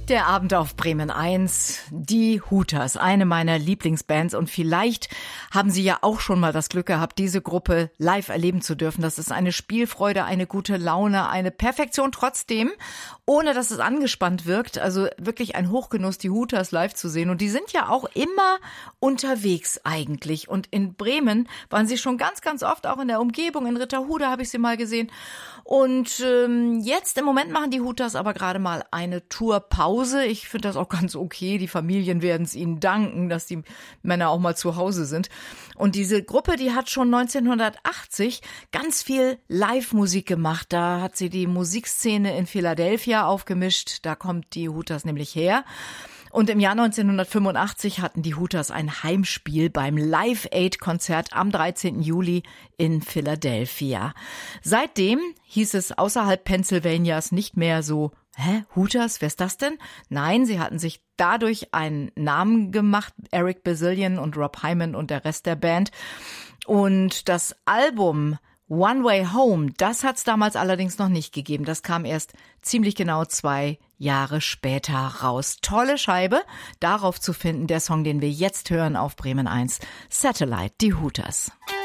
Der Abend auf Bremen 1, die Hooters, eine meiner Lieblingsbands, und vielleicht haben Sie ja auch schon mal das Glück gehabt, diese Gruppe live erleben zu dürfen. Das ist eine Spielfreude, eine gute Laune, eine Perfektion trotzdem, ohne dass es angespannt wirkt. Also wirklich ein Hochgenuss, die Hooters live zu sehen, und die sind ja auch immer unterwegs eigentlich, und in Bremen waren sie schon ganz, ganz oft, auch in der Umgebung, in Ritterhude habe ich sie mal gesehen. Und jetzt im Moment machen die Hooters aber gerade mal eine Tourpause. Ich finde das auch ganz okay. Die Familien werden es ihnen danken, dass die Männer auch mal zu Hause sind. Und diese Gruppe, die hat schon 1980 ganz viel Live-Musik gemacht. Da hat sie die Musikszene in Philadelphia aufgemischt. Da kommt die Hooters nämlich her. Und im Jahr 1985 hatten die Hooters ein Heimspiel beim Live-Aid-Konzert am 13. Juli in Philadelphia. Seitdem hieß es außerhalb Pennsylvanias nicht mehr so, Hooters, wer ist das denn? Nein, sie hatten sich dadurch einen Namen gemacht, Eric Bazillion und Rob Hyman und der Rest der Band. Und das Album One Way Home, das hat's damals allerdings noch nicht gegeben. Das kam erst ziemlich genau 2 Jahre später raus. Tolle Scheibe, darauf zu finden der Song, den wir jetzt hören auf Bremen 1, Satellite, die Hooters.